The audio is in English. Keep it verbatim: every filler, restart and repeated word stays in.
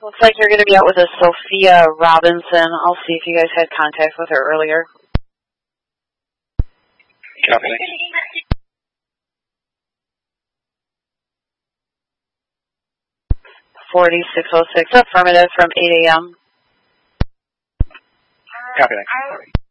Looks like you're going to be out with a Sophia Robinson. I'll see if you guys had contact with her earlier. Copy. forty-six oh six, affirmative from eight A M Copy.